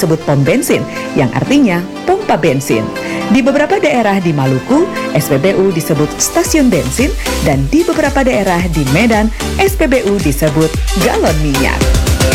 disebut pom bensin, yang artinya pompa bensin. Di beberapa daerah di Maluku, SPBU disebut stasiun bensin, dan di beberapa daerah di Medan, SPBU disebut galon minyak.